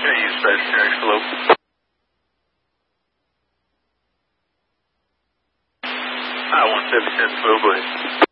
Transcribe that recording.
Gonna use stationary slope. I 177 slow, go ahead.